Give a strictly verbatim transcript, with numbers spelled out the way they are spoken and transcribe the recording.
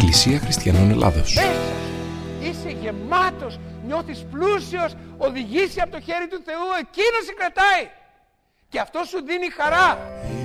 Εκκλησία Χριστιανών Ελλάδος. Μέσα είσαι γεμάτος, νιώθεις πλούσιος, οδηγήσει από το χέρι του Θεού, εκείνος σε κρατάει. Και αυτό σου δίνει χαρά.